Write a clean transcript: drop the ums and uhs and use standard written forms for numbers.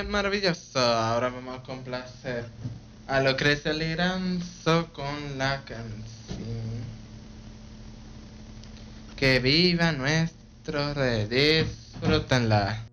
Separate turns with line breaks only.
maravilloso. Ahora vamos a complacer a Lucrecia Liranzo con la canción Que viva nuestro rey. Disfrútenla.